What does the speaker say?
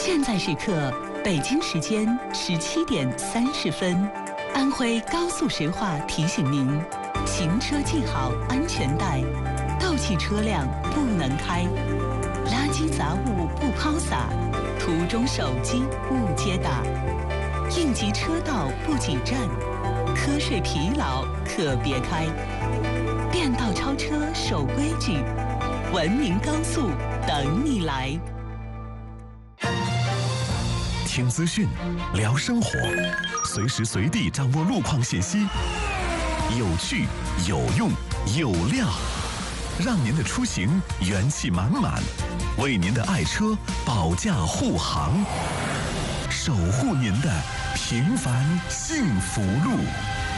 现在时刻，北京时间17:30，安徽高速石化提醒您：行车系好安全带，倒汽车辆不能开，垃圾杂物不抛洒，途中手机勿接打，应急车道不挤站，瞌睡疲劳可别开。变道超车守规矩，文明高速等你来。 听资讯，聊生活，随时随地掌握路况信息，有趣、有用、有料，让您的出行元气满满，为您的爱车保驾护航，守护您的平凡幸福路。